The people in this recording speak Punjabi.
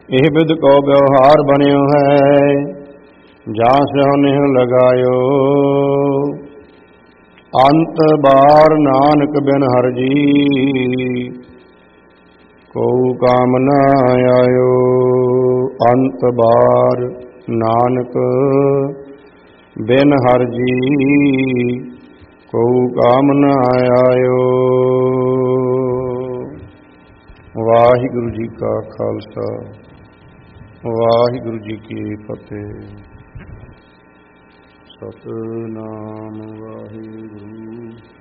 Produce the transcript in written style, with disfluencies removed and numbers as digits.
ਇਹ ਬਿਦ ਕੋ ਵਿਵਹਾਰ ਬਣਿਓ ਹੈ, ਜਾਂ ਸਿਉ ਨਿਹ ਲਗਾਇਓ। ਅੰਤ ਬਾਰ ਨਾਨਕ ਬਿਨ ਹਰਿ ਜੀ, ਕਉ ਕਾਮ ਨ ਆਇਓ। ਅੰਤ ਬਾਰ ਨਾਨਕ ਬਿਨ ਹਰਿ ਜੀ, ਕਉ ਕਾਮ ਨ ਆਇਓ। ਵਾਹਿਗੁਰੂ ਜੀ ਕਾ ਖਾਲਸਾ, ਵਾਹਿਗੁਰੂ ਜੀ ਕੀ ਫਤਿਹ। ਸਤਿਨਾਮ ਵਾਹਿਗੁਰੂ।